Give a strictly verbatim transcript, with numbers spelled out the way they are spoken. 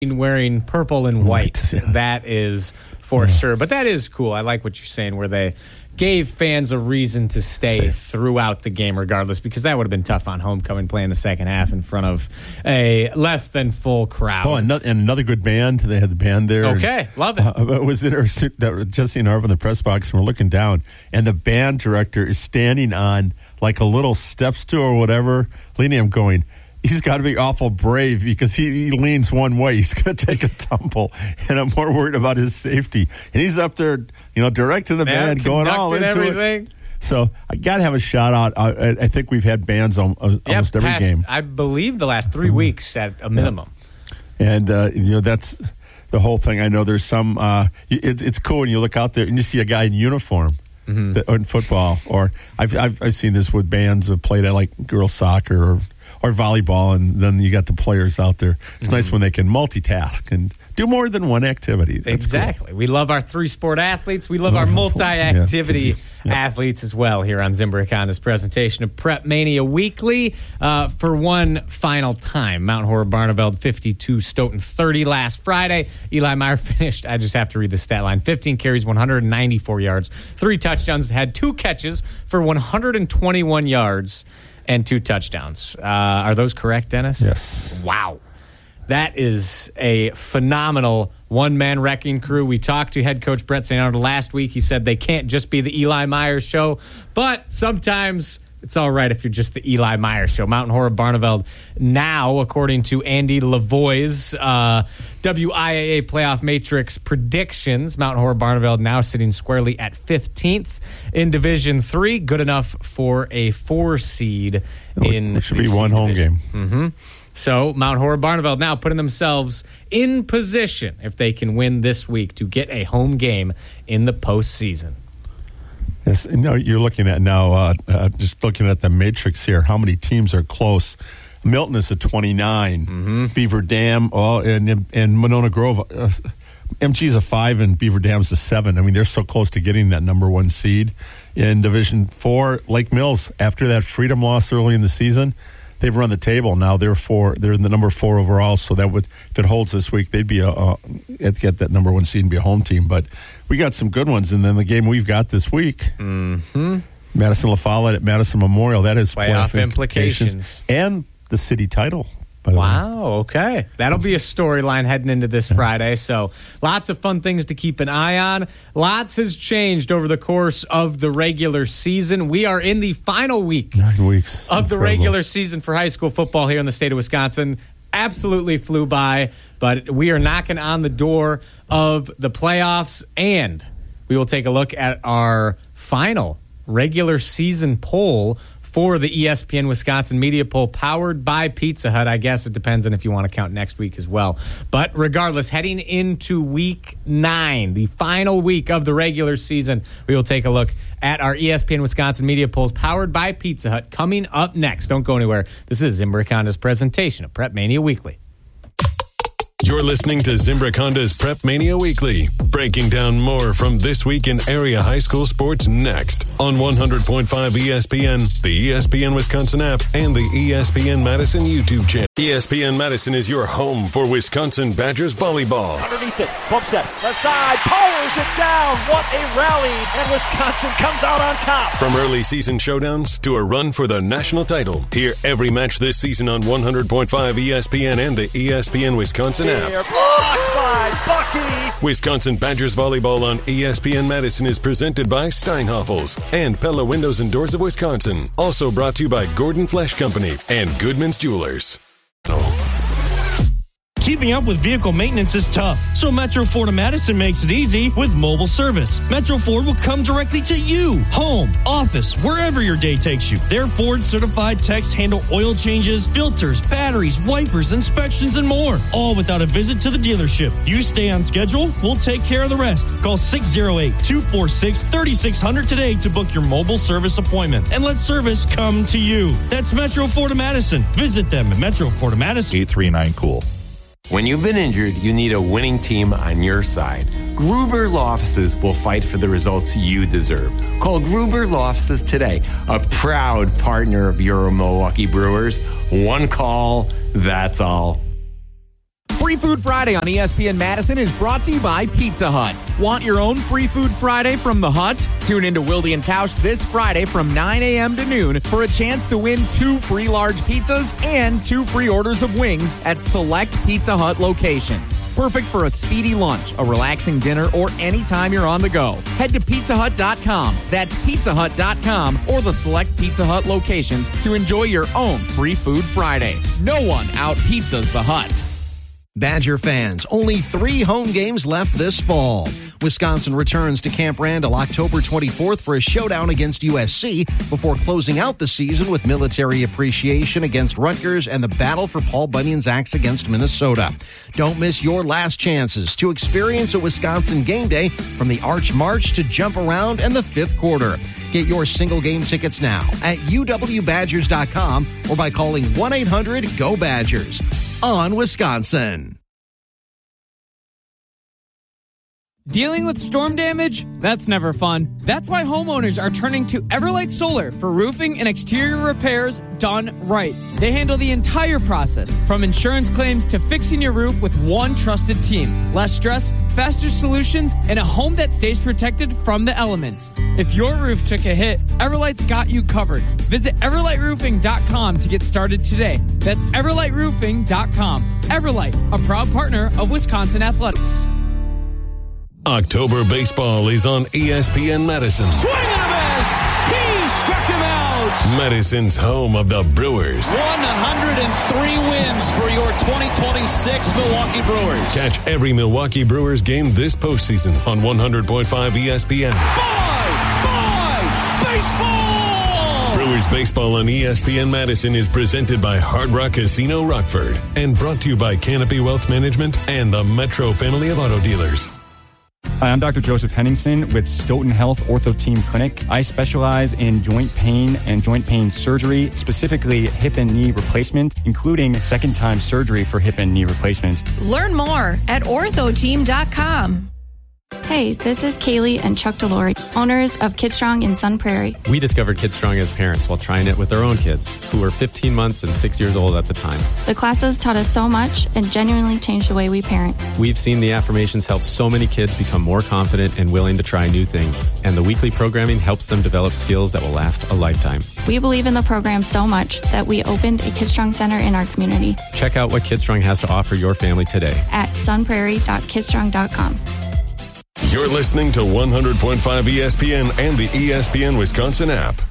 wearing purple and white. Right, yeah. That is for yeah. sure. But that is cool. I like what you're saying, where they gave fans a reason to stay Stay. throughout the game regardless, because that would have been tough on homecoming playing the second half in front of a less than full crowd. Oh, and, no, and another good band. They had the band there. Okay, and, love it. Uh, it was interesting that Jesse and I were in the press box, and we're looking down, and the band director is standing on like a little step stool or whatever, leaning him going, he's got to be awful brave because he, he leans one way. He's going to take a tumble, and I'm more worried about his safety. And he's up there, you know, directing the Man, band, going all into everything. it. So I got to have a shout out. I, I think we've had bands on uh, Yep, almost every past, game. I believe the last three mm-hmm. weeks at a minimum. Yeah. And uh, you know, that's the whole thing. I know there's some. Uh, it, it's cool when you look out there and you see a guy in uniform. Mm-hmm. That, in football, or I've, I've I've seen this with bands that played at like girls soccer or. or volleyball, and then you got the players out there. It's mm-hmm. nice when they can multitask and do more than one activity. That's exactly. Cool. We love our three-sport athletes. We love our multi-activity yeah, yeah. athletes as well here on Zimbrick Honda's presentation of Prep Mania Weekly. Uh, for one final time, Mount Horeb Barneveld fifty-two, Stoughton thirty last Friday. Eli Meyer finished, I just have to read the stat line, fifteen carries, one hundred ninety-four yards, three touchdowns, had two catches for one hundred twenty-one yards. And two touchdowns. Uh, are those correct, Dennis? Yes. Wow. That is a phenomenal one-man wrecking crew. We talked to head coach Brett Saint Arnold last week. He said they can't just be the Eli Meyer show, but sometimes it's all right if you're just the Eli Meyer show. Mountain Horeb Barneveld now, according to Andy Lavoie's uh, W I A A Playoff Matrix predictions, Mountain Horeb Barneveld now sitting squarely at fifteenth in Division three, good enough for a four seed in Which should be one home division. game. Mm-hmm. So Mount Horeb Barneveld now putting themselves in position, if they can win this week, to get a home game in the postseason. Yes, you know, you're looking at now, uh, uh, just looking at the matrix here, how many teams are close. Milton is at twenty-nine. Mm-hmm. Beaver Dam, oh, and and Monona Grove, uh, M G's a five, and Beaver Dam's a seven. I mean, they're so close to getting that number one seed. In Division four, Lake Mills, after that Freedom loss early in the season, they've run the table. Now they're four. They're in the number four overall. So that would, if it holds this week, they'd be a, a get that number one seed and be a home team. But we got some good ones. And then the game we've got this week, mm-hmm. Madison La Follette at Madison Memorial. That has playoff implications. implications and the city title. By the wow. way. Okay, that'll be a storyline heading into this Friday. So lots of fun things to keep an eye on. Lots has changed over the course of the regular season. We are in the final week Nine weeks of the Incredible. regular season for high school football here in the state of Wisconsin. Absolutely flew by, but we are knocking on the door of the playoffs, and we will take a look at our final regular season poll for the E S P N Wisconsin Media Poll, powered by Pizza Hut. I guess it depends on if you want to count next week as well. But regardless, heading into week nine, the final week of the regular season, we will take a look at our E S P N Wisconsin Media Polls, powered by Pizza Hut, coming up next. Don't go anywhere. This is Zimbrick Honda's presentation of Prep Mania Weekly. You're listening to Zimbrick Honda's Prep Mania Weekly, breaking down more from this week in area high school sports next on one hundred point five E S P N, the E S P N Wisconsin app, and the E S P N Madison YouTube channel. E S P N Madison is your home for Wisconsin Badgers volleyball. Underneath it, bump set, left side, powers it down. What a rally, and Wisconsin comes out on top. From early season showdowns to a run for the national title, hear every match this season on one hundred point five E S P N and the E S P N Wisconsin app. They're blocked by Bucky. Wisconsin Badgers volleyball on E S P N Madison is presented by Steinhoffels and Pella Windows and Doors of Wisconsin. Also brought to you by Gordon Flesh Company and Goodman's Jewelers. Keeping up with vehicle maintenance is tough, so Metro Ford of Madison makes it easy with mobile service. Metro Ford will come directly to you, home, office, wherever your day takes you. Their Ford-certified techs handle oil changes, filters, batteries, wipers, inspections, and more, all without a visit to the dealership. You stay on schedule, we'll take care of the rest. Call six oh eight, two four six, three six zero zero today to book your mobile service appointment, and let service come to you. That's Metro Ford of Madison. Visit them at Metro Ford of Madison. eight three nine cool. When you've been injured, you need a winning team on your side. Gruber Law Offices will fight for the results you deserve. Call Gruber Law Offices today, a proud partner of your Milwaukee Brewers. One call, that's all. Free Food Friday on E S P N Madison is brought to you by Pizza Hut. Want your own Free Food Friday from the Hut? Tune into Wilde and Tausch this Friday from nine a.m. to noon for a chance to win two free large pizzas and two free orders of wings at select Pizza Hut locations. Perfect for a speedy lunch, a relaxing dinner, or anytime you're on the go. Head to pizza hut dot com. That's pizza hut dot com or the select Pizza Hut locations to enjoy your own Free Food Friday. No one out-pizzas the Hut. Badger fans, only three home games left this fall. Wisconsin returns to Camp Randall October twenty-fourth for a showdown against U S C before closing out the season with military appreciation against Rutgers and the battle for Paul Bunyan's Axe against Minnesota. Don't miss your last chances to experience a Wisconsin game day from the Arch March to Jump Around and the fifth quarter. Get your single game tickets now at U W Badgers dot com or by calling one eight hundred G O Badgers. On Wisconsin. Dealing with storm damage? That's never fun. That's why homeowners are turning to Everlight Solar for roofing and exterior repairs done right. They handle the entire process, from insurance claims to fixing your roof with one trusted team. Less stress, faster solutions, and a home that stays protected from the elements. If your roof took a hit, Everlight's got you covered. Visit everlight roofing dot com to get started today. That's everlight roofing dot com. Everlight, a proud partner of Wisconsin Athletics. October baseball is on E S P N Madison. Swing and a miss! He struck him out! Madison's home of the Brewers. one hundred three wins for your twenty twenty-six Milwaukee Brewers. Catch every Milwaukee Brewers game this postseason on one hundred point five E S P N. Bye! Bye! Baseball! Brewers baseball on E S P N Madison is presented by Hard Rock Casino Rockford and brought to you by Canopy Wealth Management and the Metro family of auto dealers. Hi, I'm Doctor Joseph Henningsen with Stoughton Health Ortho Team Clinic. I specialize in joint pain and joint pain surgery, specifically hip and knee replacement, including second-time surgery for hip and knee replacement. Learn more at ortho team dot com. Hey, this is Kaylee and Chuck Delory, owners of Kidstrong in Sun Prairie. We discovered Kidstrong as parents while trying it with our own kids, who were fifteen months and six years old at the time. The classes taught us so much and genuinely changed the way we parent. We've seen the affirmations help so many kids become more confident and willing to try new things. And the weekly programming helps them develop skills that will last a lifetime. We believe in the program so much that we opened a Kidstrong Center in our community. Check out what Kidstrong has to offer your family today at sun prairie dot kidstrong dot com. You're listening to one hundred point five E S P N and the E S P N Wisconsin app.